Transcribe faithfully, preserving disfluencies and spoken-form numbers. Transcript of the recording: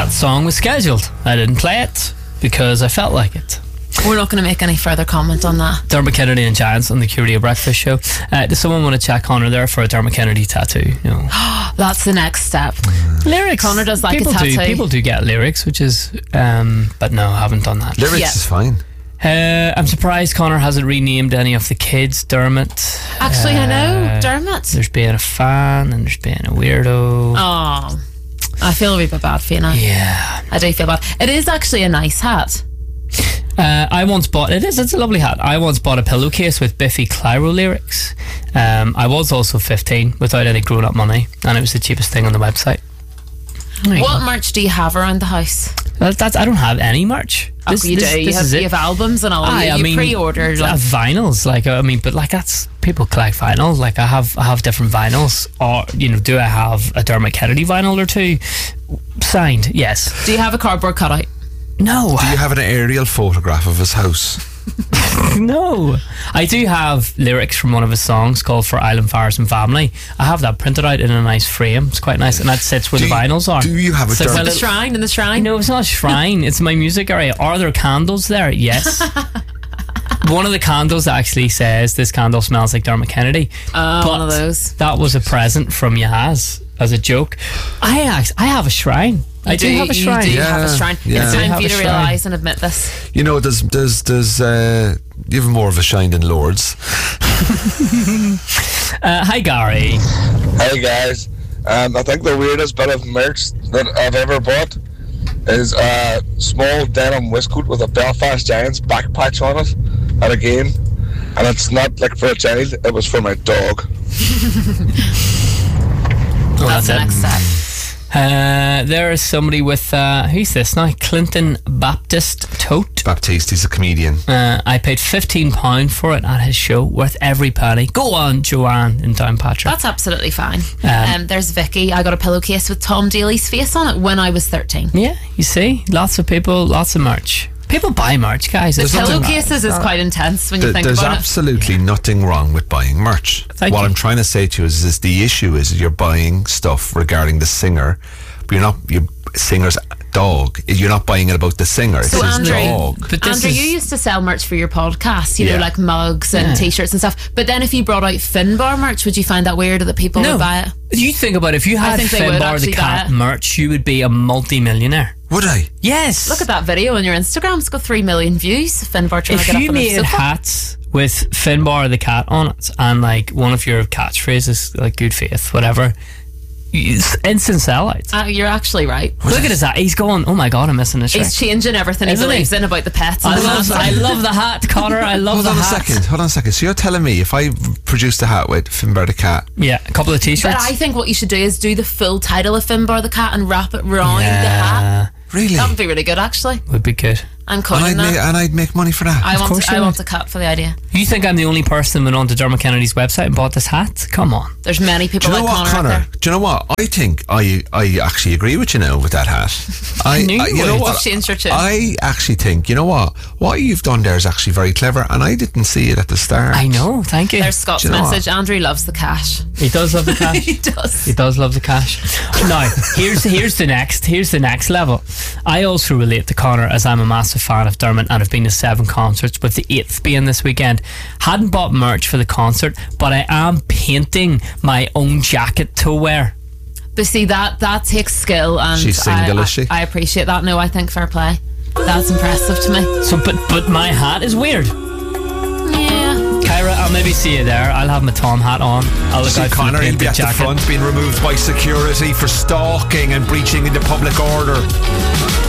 that song was scheduled. I didn't play it because I felt like it. We're not going to make any further comment on that. Dermot Kennedy and Giants on the Q Radio Breakfast Show. Uh, does someone want to check Connor there for a Dermot Kennedy tattoo? No. That's the next step. Lyrics. Connor does like people a tattoo. Do, people do get lyrics, which is, um, but no, I haven't done that. Lyrics Yeah. is fine. Uh, I'm surprised Connor hasn't renamed any of the kids Dermot. Actually, I know. Uh, Dermot. There's being a fan and there's being a weirdo. Oh, I feel a wee bit bad for you now. Yeah. I do feel bad. It is actually a nice hat. Uh, I once bought it is it's a lovely hat. I once bought a pillowcase with Biffy Clyro lyrics. Um, I was also fifteen without any grown up money, and it was the cheapest thing on the website. There you What go. merch do you have around the house? That, that's I don't have any merch. Oh, This, you this, do. You this have, is you it. have albums and all. Aye, you I you mean, pre-ordered. I Like, have vinyls, like I mean, but like that's people collect vinyls. Like I have, I have different vinyls. Or you know, do I have a Dermot Kennedy vinyl or two signed? Yes. do you have a cardboard cutout? No. Do you have an aerial photograph of his house? No. I do have lyrics from one of his songs called For Island Fires and Family. I have that printed out in a nice frame. It's quite nice, and that sits where Do the you- vinyls are. do you have a It's like Dermot- In the little- shrine, in the shrine. No, it's not a shrine. It's my music area. Are there candles there? Yes. One of the candles actually says this candle smells like Dermot Kennedy. Uh, But one of those. That was a present from Yaz as a joke. I act- I have a shrine. I do, have a you shrine. do Yeah, have a shrine. yeah. It's I do time have for you a to shrine. realise and admit this. You know, does does does uh, you have more of a shine than Lords? Uh, hi, Gary. Hey guys, um, I think the weirdest bit of merch that I've ever bought is a small denim waistcoat with a Belfast Giants back patch on it at a game, and it's not like for a child; it was for my dog. Oh, That's the it. next step. Uh, there is somebody with uh, who's this now? Clinton Baptist Tote. Baptiste, he's a comedian. Uh, I paid fifteen pounds for it at his show, worth every penny. Go on, Joanne in Downpatrick. That's absolutely fine. Um, Um, there's Vicky. I got a pillowcase with Tom Daly's face on it when I was thirteen. Yeah, you see, lots of people, lots of merch. People buy merch, guys. The It's nothing- pillowcases is quite intense when you Th- think there's about absolutely nothing wrong with buying merch. Thank what you. I'm trying to say to you is, is the issue is you're buying stuff regarding the singer, but you're not your singer's dog. You're not buying it about the singer. It's So his Andrew, dog. But it. this Andrew, is- you used to sell merch for your podcast, you know, Yeah. like mugs and Yeah. t-shirts and stuff. But then if you brought out Finbar merch, would you find that weird that people No, would buy it? you think about it. If you had think they would Finbar the actually buy cat it. merch, you would be a multi-millionaire. Would I? Yes. Look at that video on your Instagram. It's got three million views. Finbar trying If to get you up on his made sofa. hats with Finbar the cat on it and like one of your catchphrases, like good faith, whatever, it's instant sellout. Uh, you're actually right. Look at his hat. He's going, oh my God, I'm missing a trick. He's changing everything he Isn't he? believes in about the pets. I and the love, hat. I love the hat, Connor. I love Hold the on a hat. second. Hold on a second. So you're telling me if I produced a hat with Finbar the cat, Yeah, a couple of But t-shirts. I think what you should do is do the full title of Finbar the cat and wrap it round the hat. yeah, really? That would be really good, actually. would be good. I'm and calling I'd, that. make, and I'd make money for that. I want, course I you want would. a cat for the idea. You think I'm the only person that went on to Dermot Kennedy's website and bought this hat? Come on. There's many people Do you know like what, Connor, out Connor? there. Do you know what? I think I I actually agree with you now with that hat. I, knew I- you you know would. what? You've changed your tune. I actually think, you know what? What you've done there is actually very clever, and I didn't see it at the start. I know, thank you. There's Scott's Do you know what? message. Andrew loves the cash. He does love the cash. He does. He does love the cash. Now, here's here's the next here's the next level. I also relate to Connor as I'm a massive fan of Dermot and have been to seven concerts, with the eighth being this weekend. Hadn't bought merch for the concert, but I am painting my own jacket to wear. But see, that that takes skill, and She's single, I, is she? I, I appreciate that. No, I think fair play. That's impressive to me. So, but but my hat is weird. Yeah. Kyra, I'll maybe see you there. I'll have my Tom hat on. I'll look See out for Connor, the he'll be painted at the jacket. front being removed by security for stalking and breaching into public order.